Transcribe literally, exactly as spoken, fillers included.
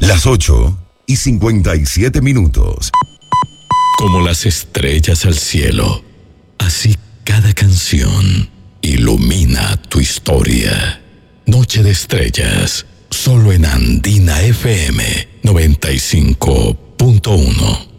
Las ocho y cincuenta y siete minutos. Como las estrellas al cielo, así cada canción ilumina tu historia. Noche de Estrellas, solo en Andina F M noventa y cinco punto uno.